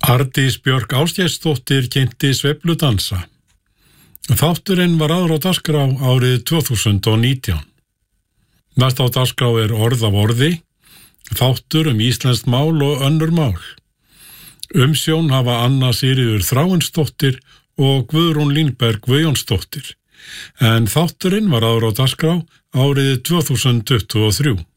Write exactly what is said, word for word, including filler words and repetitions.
Arndís Björk Ásgeirsdóttir kynnti sveifludansa. Þátturinn var áður á dagskrá árið tvö þúsund og nítján. Næst á dagskrá er orð af orði, þáttur um íslenskt mál og önnur mál. Umsjón hafa Anna Sigríður Þráinsdóttir og Guðrún Línberg Guðjónsdóttir, en þátturinn var áður á dagskrá árið tvö þúsund tuttugu og þrjú.